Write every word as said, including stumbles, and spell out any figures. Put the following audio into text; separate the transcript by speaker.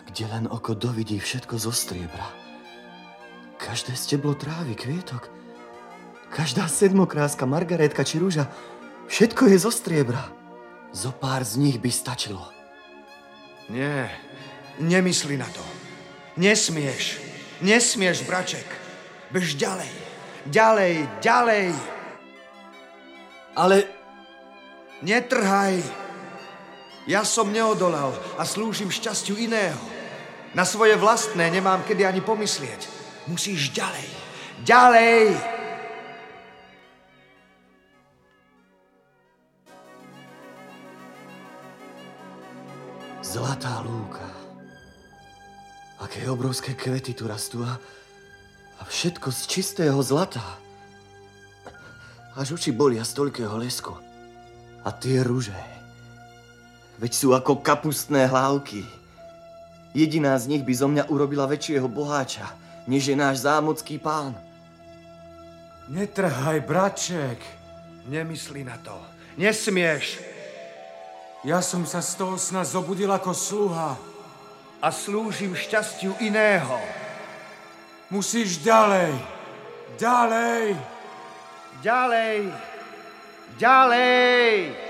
Speaker 1: kde len oko dovidí všetko zo striebra. Každé steblo trávy, kvietok, každá sedmokráska, margarétka či rúža, všetko je zo striebra. Zo pár z nich by stačilo.
Speaker 2: Nie, nemysli na to. Nesmieš, nesmieš, braček. Bež ďalej, ďalej, ďalej.
Speaker 1: Ale...
Speaker 2: Netrhaj. Ja som neodolal a slúžim šťastiu iného. Na svoje vlastné nemám kedy ani pomyslieť. Musíš ďalej, ďalej.
Speaker 1: Zlatá lúka. Aké obrovské kvety tu rastú a, a všetko z čistého zlata. Až oči bolia z toľkého lesku. A tie ruže, veď sú ako kapustné hlávky. Jediná z nich by zo mňa urobila väčšieho boháča, než je náš zámocký pán.
Speaker 2: Netrhaj, braček. Nemysli na to. Nesmieš.
Speaker 3: Ja som sa z toho sna zobudil ako sluha.
Speaker 2: A slúžim šťastiu iného.
Speaker 3: Musíš ďalej. Ďalej.
Speaker 2: Ďalej. Ďalej.